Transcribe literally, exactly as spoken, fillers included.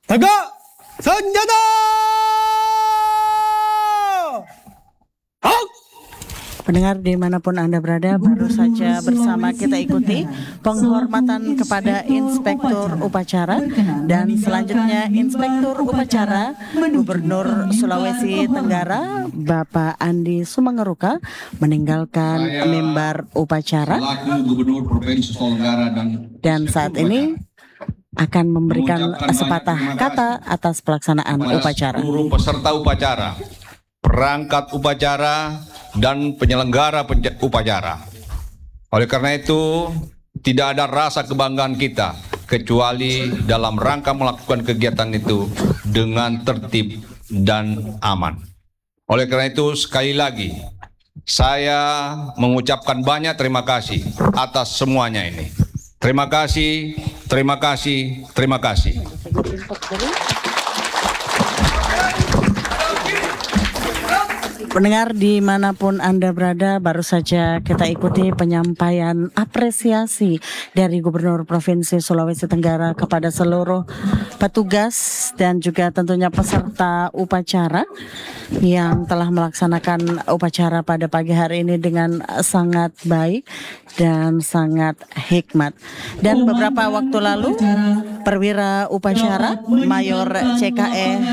Tegak senjata! Hak! Pendengar dimanapun Anda berada, baru saja bersama kita ikuti penghormatan kepada Inspektur Upacara, dan selanjutnya Inspektur Upacara Gubernur Sulawesi Tenggara Bapak Andi Sumangeruka meninggalkan Saya mimbar upacara, selaku Gubernur Provinsi Sulawesi Tenggara dan dan saat ini akan memberikan mengucapkan sepatah banyak terima kata atas pelaksanaan kepada upacara. seluruh peserta upacara, perangkat upacara, dan penyelenggara penja- upacara. Oleh karena itu, tidak ada rasa kebanggaan kita kecuali dalam rangka melakukan kegiatan itu dengan tertib dan aman. Oleh karena itu, sekali lagi, saya mengucapkan banyak terima kasih atas semuanya ini. Terima kasih, terima kasih, terima kasih. Pendengar dimanapun Anda berada, baru saja kita ikuti penyampaian apresiasi dari Gubernur Provinsi Sulawesi Tenggara kepada seluruh petugas dan juga tentunya peserta upacara yang telah melaksanakan upacara pada pagi hari ini dengan sangat baik dan sangat hikmat. Dan beberapa waktu lalu, perwira upacara Mayor C K E